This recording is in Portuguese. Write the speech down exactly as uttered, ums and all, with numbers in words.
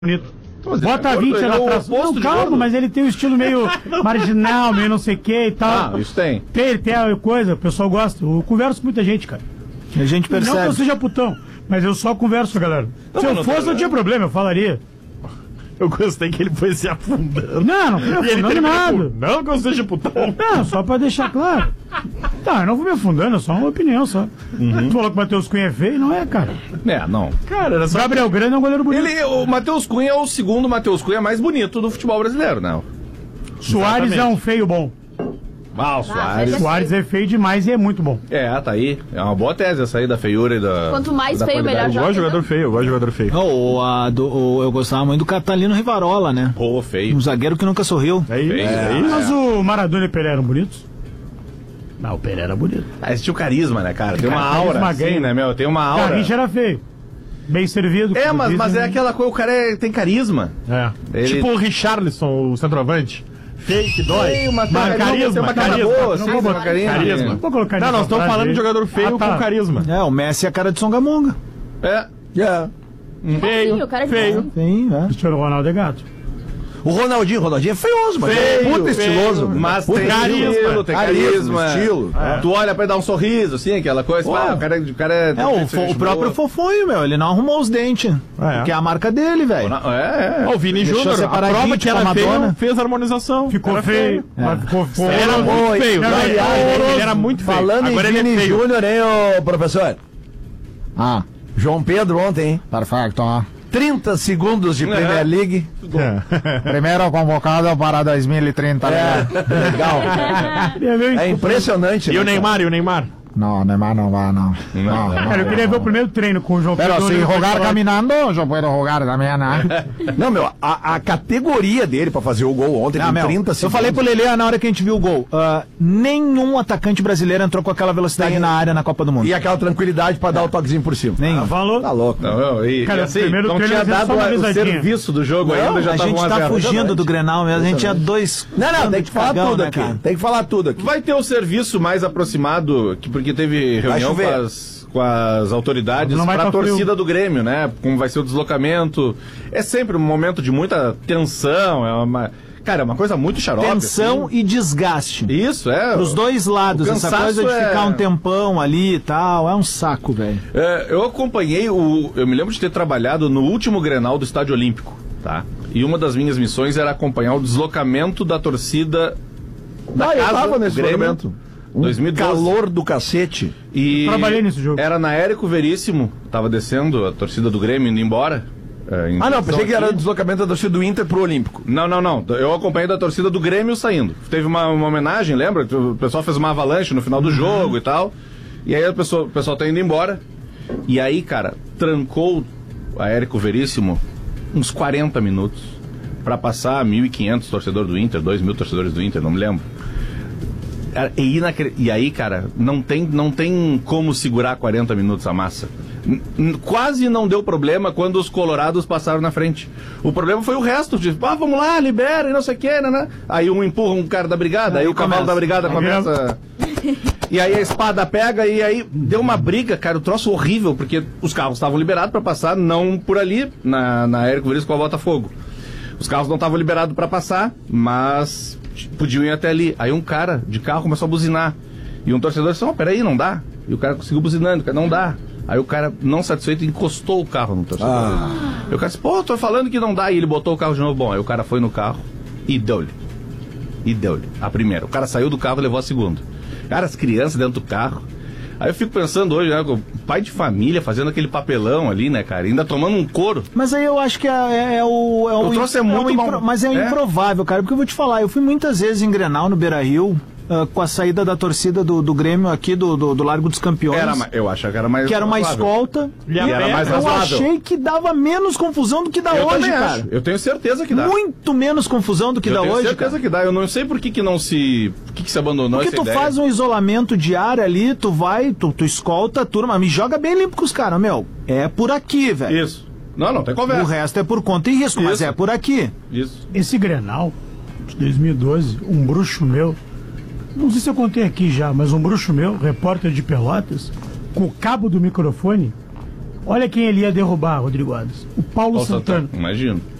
bonito. Bota vinte anos atrás. Não, calma, mas ele tem um estilo meio marginal, meio não sei o que e tal. Ah, isso tem. Tem, tem a coisa, o pessoal gosta. Eu converso com muita gente, cara. A gente percebe. Não que eu seja putão, mas eu só converso com a galera. Não, Se eu não fosse, tem, não tinha problema, eu falaria. Eu gostei que ele foi se afundando. Não, não fui E ele afundando nada. Por, não que eu seja putão. Não, só pra deixar claro. Tá, eu não vou me afundando, é só uma opinião só. Uhum. Tu falou que o Matheus Cunha é feio, não é, cara. É, não. Cara, era só... Gabriel Grande é um goleiro bonito. Ele, o Matheus Cunha é o segundo Matheus Cunha mais bonito do futebol brasileiro, né? Soares Exatamente. é um feio bom. Ah, o Soares. Soares é feio demais e é muito bom. É, tá aí. É uma boa tese essa aí da feiura e da. Quanto mais da feio, qualidade. melhor Eu já. gosto de jogador feio, eu gosto de jogador feio. Não, o, a, do, o, eu gostava muito do Catalino Rivarola, né? Pô, feio. Um zagueiro que nunca sorriu. É isso, Feio. é isso. Mas o Maradona e o Pelé eram bonitos? Não, o Pelé era bonito. Ah, esse tinha o carisma, né, cara? Tem uma Cara, aura, carisma assim, ganha. né, meu? Tem uma aura. Garrincha era feio. Bem servido. É, como mas, dizem, mas é né? aquela coisa, o cara é- tem carisma. É. Ele- Tipo o Richarlison, o centroavante. Fake, dói. Tem uma Mas cara- carisma, tem uma cara carisma. boa, Não assim, vou tem uma botar- carinha. Carisma. Não vou colocar Não, nessa nós estamos frase falando aí. de jogador feio Ah, tá. com carisma. É, o Messi é a cara de Songamonga. É. É. Feio, o cara é feio. Sim, é. Cristiano Ronaldo é gato. O Ronaldinho, o Ronaldinho é feioso, mas é Feio, puta feio. estiloso. Mas Puta tem carisma. estilo, tem Carisma, carisma. estilo. É. Tu olha pra ele dar um sorriso, assim, aquela coisa. Pô. Ah, o cara, o cara é. É, o, fo- o próprio Fofonho, meu, ele não arrumou os dentes. É. Que é a marca dele, velho. É, é. Ó, o Vini Deixou Júnior, a separar prova gente que era com a feio, Madonna. fez a harmonização. Ficou Era feio. Mas ficou feio. Era Oi, muito feio. não, Ele, aliás, ele era muito feio. Falando Agora em ele é Vini feio. Júnior, hein, ô professor? Ah, João Pedro ontem, hein? perfeito. trinta segundos de Premier League. Primeiro convocado para dois mil e trinta. É, legal. Queria ver- É impressionante. E o né, Neymar, e o Neymar? Não, Neymar não vai, não. Não, Cara, eu queria ver o primeiro treino com o João Pero Pedro. se Ele foi jogar falar- caminhando, eu posso jogar também, né? cara? Não, meu, a, a categoria dele pra fazer o gol ontem Não, tem meu, trinta eu segundos. falei pro Lelê na hora que a gente viu o gol. ah, nenhum atacante brasileiro entrou com aquela velocidade Tem- na área na Copa do Mundo. E aquela tranquilidade pra dar o toquezinho por cima. Nenhum. Ah, falou? Tá louco. Não, não, e, Cara, e assim, primeiro não treino tinha ele fez dado só uma a- o risadinha. serviço do jogo Não, ainda, já a tava gente um a tá zero. fugindo do Grenal mesmo. A gente tinha dois. Não, não, bando tem de que falar cagão, tudo né, aqui. cara? Tem que falar tudo aqui. Vai ter o serviço mais aproximado, que, porque teve reunião com chover. as, com as autoridades Não vai para a tá frio. torcida do Grêmio, né? Como vai ser o deslocamento. É sempre um momento de muita tensão. É uma, cara, é uma coisa muito xarope. Tensão assim. e desgaste. Isso, é. Pros dois lados, o essa cansaço coisa de é- ficar um tempão ali e tal, é um saco, velho. É, eu acompanhei o. Eu me lembro de ter trabalhado no último Grenal do Estádio Olímpico, tá? E uma das minhas missões era acompanhar o deslocamento da torcida da Ah, eu casa tava do nesse Grêmio. momento. Um dois mil e doze. calor do cacete. E Trabalhei nesse jogo. Era na Érico Veríssimo, tava descendo a torcida do Grêmio indo embora. é, em Ah, não, direção pensei que era o aqui. deslocamento da torcida do Inter pro Olímpico. Não, não, não. Eu acompanhei da torcida do Grêmio saindo. Teve uma, uma homenagem, lembra? O pessoal fez uma avalanche no final do jogo e tal. E aí o pessoal, o pessoal tá indo embora. E aí, cara, trancou a Érico Veríssimo uns quarenta minutos pra passar mil e quinhentos torcedores do Inter, dois mil torcedores do Inter, não me lembro. Era- E, inacre- e aí, cara, não tem, não tem como segurar quarenta minutos a massa. N- n- Quase não deu problema quando os colorados passaram na frente. O problema foi o resto, tipo, ah, vamos lá, libera e não sei o que, né, né? Aí um empurra um cara da brigada, aí, Aí o cavalo começa. da brigada começa... E aí a espada pega e aí deu uma briga, cara, o troço horrível, porque os carros estavam liberados pra passar, não por ali, na, na Érico Veríssimo com a Botafogo. Os carros não estavam liberados pra passar, mas podiam ir até ali. Aí um cara de carro começou a buzinar. E um torcedor disse, oh, peraí, não dá. E o cara conseguiu buzinando, não dá. Aí o cara, não satisfeito, encostou o carro no torcedor. Ah. E o cara disse, pô, tô falando que não dá. E ele botou o carro de novo. Bom, aí o cara foi no carro e deu-lhe. E deu-lhe. A primeira. O cara saiu do carro e levou a segunda. Cara, as crianças dentro do carro. Aí eu fico pensando hoje, né, o pai de família fazendo aquele papelão ali, né, cara? Ainda tomando um couro. Mas aí eu acho que é, é- é o. É O troço é muito o impro- mal- Mas é, é. improvável, cara, porque eu vou te falar, eu fui muitas vezes em Grenal, no Beira-Rio, ah, com a saída da torcida do, do Grêmio aqui do, do, do Largo dos Campeões. Era, ma- eu acho que era mais que era uma razoável. escolta. E a era pé, mais Eu razoável. achei que dava menos confusão do que dá Eu hoje, também cara. acho. Eu tenho certeza que dá. Muito menos confusão do que eu dá tenho hoje, certeza cara. que dá. Eu não sei por que, que não se. Por que, que se abandonou Porque essa tu ideia. faz um isolamento diário ali, tu vai, tu, tu escolta a turma, me joga bem limpo com os caras, meu. É por aqui, velho. Isso. Não, não tem conversa. O resto é por conta e risco, mas Isso. é por aqui. Isso. Esse Grenal de dois mil e doze, um bruxo meu, não sei se eu contei aqui já, mas um bruxo meu, repórter de Pelotas, com o cabo do microfone, Olha quem ele ia derrubar, Rodrigo Adams. O Paulo, Paulo Santana. Santana, imagino.